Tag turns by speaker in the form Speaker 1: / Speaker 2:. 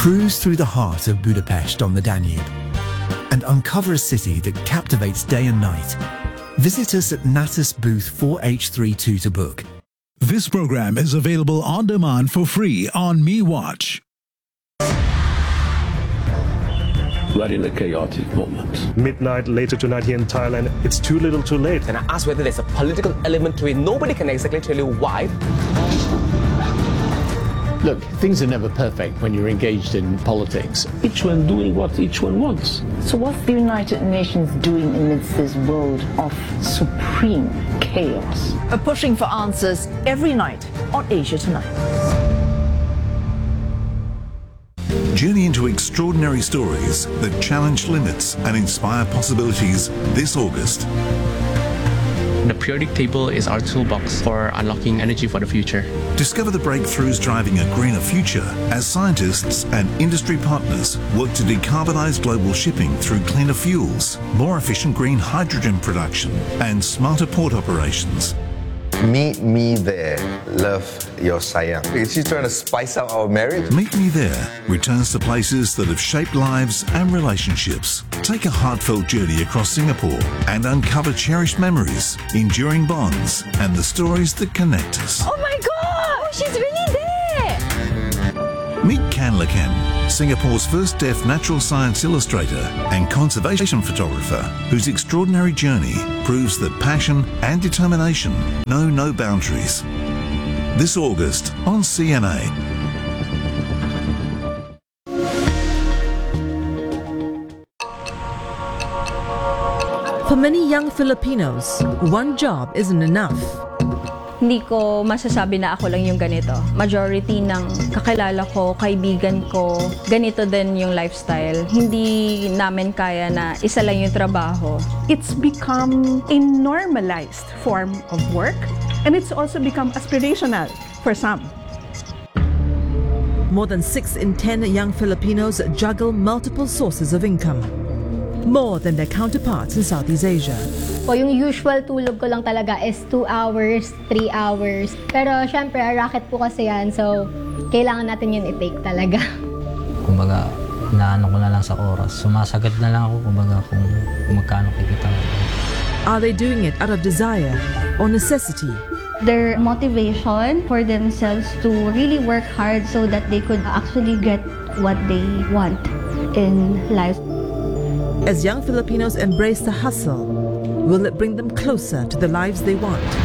Speaker 1: Cruise through the heart of Budapest on the Danube and uncover a city that captivates day and night. Visit us at Natus booth 4H32 to book.
Speaker 2: This program is available on demand for free on MeWatch.
Speaker 3: We're in a chaotic moment.
Speaker 4: Midnight later tonight here in Thailand, it's too little too late.
Speaker 5: And I asked whether there's a political element to it. Nobody can exactly tell you why.
Speaker 6: Look, things are never perfect when you're engaged in politics.
Speaker 3: Each one doing what each one wants.
Speaker 7: So what's the United Nations doing amidst this world of supreme chaos?
Speaker 8: Pushing for answers every night on Asia Tonight.
Speaker 9: Journey into extraordinary stories that challenge limits and inspire possibilities this August.
Speaker 10: The periodic table is our toolbox for unlocking energy for the future.
Speaker 9: Discover the breakthroughs driving a greener future as scientists and industry partners work to decarbonize global shipping through cleaner fuels, more efficient green hydrogen production, and smarter port operations.
Speaker 11: Meet me there. Love, your sayang. Is she trying to spice up our marriage?
Speaker 9: Meet Me There returns to places that have shaped lives and relationships. Take a heartfelt journey across Singapore and uncover cherished memories, enduring bonds, and the stories that connect us.
Speaker 12: Oh my God! She's really there!
Speaker 9: Meet Kan Lakan, Singapore's first deaf natural science illustrator and conservation photographer, whose extraordinary journey proves that passion and determination know no boundaries. This August on CNA.
Speaker 8: For many young Filipinos, one job isn't enough.
Speaker 13: Hindi ko masasabi na ako lang yung ganito. Majority ng kakilala ko, kaibigan ko, ganito din yung lifestyle. Hindi namin kaya na isa lang yung trabaho.
Speaker 14: It's become a normalized form of work, and it's also become aspirational for some.
Speaker 8: More than 6 in 10 young Filipinos juggle multiple sources of income. More than their counterparts in Southeast Asia.
Speaker 15: O yung usual tulog ko lang talaga is 2 hours, 3 hours. Pero syempre, racket po kasi yan, so kailangan natin yun i-take talaga.
Speaker 16: Kumbaga, naano ko na lang sa oras. Sumasagad na lang ako, kumbaga, kung magkano kikita.
Speaker 8: Are they doing it out of desire or necessity?
Speaker 17: Their motivation for themselves to really work hard so that they could actually get what they want in life.
Speaker 8: As young Filipinos embrace the hustle, will it bring them closer to the lives they want?